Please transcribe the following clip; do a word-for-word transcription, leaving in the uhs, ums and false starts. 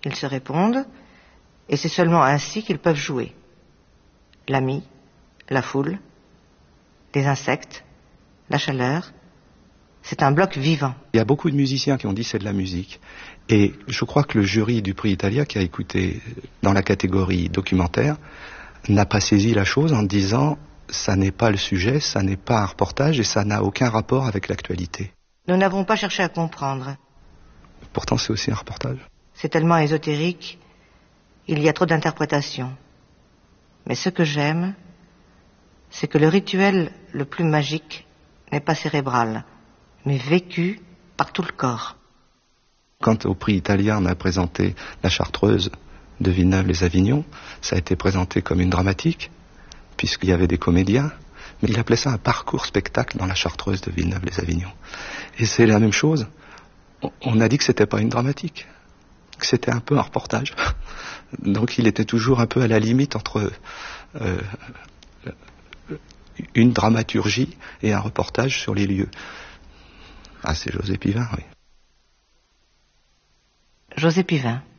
Ils se répondent, et c'est seulement ainsi qu'ils peuvent jouer. L'ami, la foule, les insectes, la chaleur, c'est un bloc vivant. Il y a beaucoup de musiciens qui ont dit c'est de la musique. Et je crois que le jury du prix Italia, qui a écouté dans la catégorie documentaire, n'a pas saisi la chose en disant ça n'est pas le sujet, ça n'est pas un reportage et ça n'a aucun rapport avec l'actualité. Nous n'avons pas cherché à comprendre. Pourtant c'est aussi un reportage. C'est tellement ésotérique, il y a trop d'interprétations. Mais ce que j'aime, c'est que le rituel le plus magique n'est pas cérébral, mais vécu par tout le corps. Quand au prix Italia on a présenté La Chartreuse de Villeneuve-les-Avignon, ça a été présenté comme une dramatique, puisqu'il y avait des comédiens, mais il appelait ça un parcours spectacle dans La Chartreuse de Villeneuve-les-Avignon. Et c'est la même chose, on a dit que c'était pas une dramatique, que c'était un peu un reportage. Donc il était toujours un peu à la limite entre euh, une dramaturgie et un reportage sur les lieux. Ah, c'est José Pivin, oui. José Pivin.